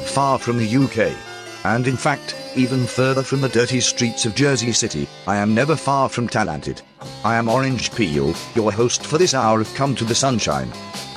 far from the UK. And in fact, even further from the dirty streets of Jersey City, I am never far from talented. I am Orange Peel, your host for this hour of Come to the Sunshine.